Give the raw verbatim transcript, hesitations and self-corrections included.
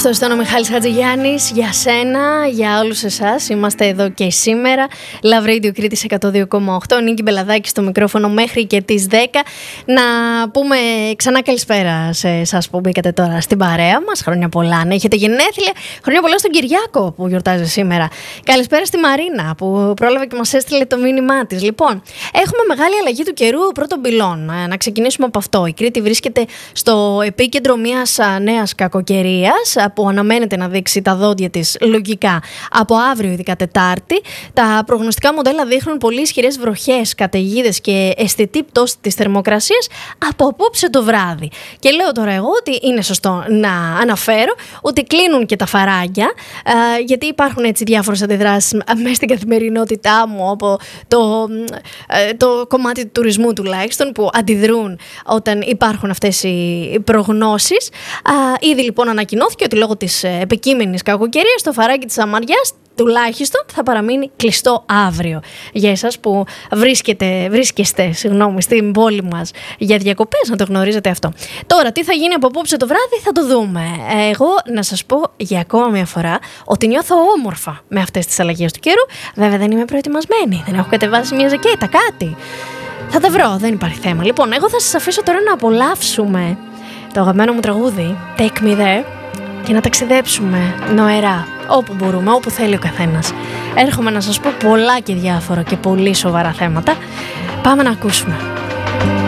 Αυτό ήταν ο Μιχάλης Χατζηγιάννης για σένα, για όλους εσάς. Είμαστε εδώ και σήμερα. Love Radio Κρήτης εκατό δύο κόμμα οκτώ. Νίκη Μπελαδάκη στο μικρόφωνο μέχρι και τις δέκα. Να πούμε ξανά καλησπέρα σε εσάς που μπήκατε τώρα στην παρέα μας. Χρόνια πολλά αν έχετε γενέθλια. Χρόνια πολλά στον Κυριάκο που γιορτάζει σήμερα. Καλησπέρα στη Μαρίνα που πρόλαβε και μας έστειλε το μήνυμά της. Λοιπόν, έχουμε μεγάλη αλλαγή του καιρού πρώτων πυλών. Να ξεκινήσουμε από αυτό. Η Κρήτη βρίσκεται στο επίκεντρο μιας νέας κακοκαιρίας που αναμένεται να δείξει τα δόντια της λογικά από αύριο, ειδικά Τετάρτη. Τα προγνωστικά μοντέλα δείχνουν πολύ ισχυρές βροχές, καταιγίδες και αισθητή πτώση της θερμοκρασίας από απόψε το βράδυ. Και λέω τώρα εγώ ότι είναι σωστό να αναφέρω ότι κλείνουν και τα φαράγγια, γιατί υπάρχουν έτσι διάφορες αντιδράσεις μέσα στην καθημερινότητά μου από το, το κομμάτι του τουρισμού τουλάχιστον, που αντιδρούν όταν υπάρχουν αυτές οι προγνώσεις. Ήδη λοιπόν ανακοινώθηκε ότι λόγω της επικείμενης κακοκαιρίας το φαράγγι της Αμαριάς τουλάχιστον θα παραμείνει κλειστό αύριο. Για εσάς που βρίσκετε, βρίσκεστε συγγνώμη, στην πόλη μας για διακοπές, να το γνωρίζετε αυτό. Τώρα, τι θα γίνει από απόψε το βράδυ θα το δούμε. Εγώ να σας πω για ακόμα μια φορά ότι νιώθω όμορφα με αυτές τις αλλαγές του καιρού. Βέβαια δεν είμαι προετοιμασμένη, δεν έχω κατεβάσει μια ζακέτα, κάτι. Θα τα βρω, δεν υπάρχει θέμα. Λοιπόν, εγώ θα σας αφήσω τώρα να απολαύσουμε το αγαπημένο μου τραγούδι Take Me There και να ταξιδέψουμε νοερά όπου μπορούμε, όπου θέλει ο καθένας. Έρχομαι να σας πω πολλά και διάφορα και πολύ σοβαρά θέματα. Πάμε να ακούσουμε.